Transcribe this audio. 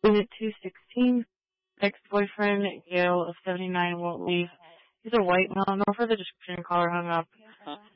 Unit 216, ex-boyfriend, Gail of 79, won't leave. He's a white male. No further description. Caller hung up.